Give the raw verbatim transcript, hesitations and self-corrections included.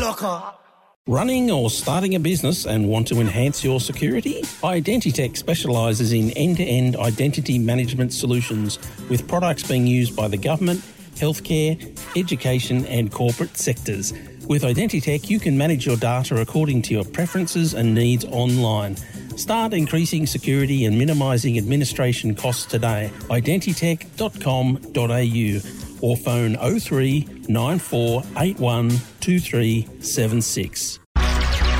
blocker. Running or starting a business and want to enhance your security? Identitech specialises in end-to-end identity management solutions with products being used by the government, healthcare, education and corporate sectors. With Identitech, you can manage your data according to your preferences and needs online. Start increasing security and minimising administration costs today. identitech dot com dot a u or phone oh three nine four eight one two three seven six.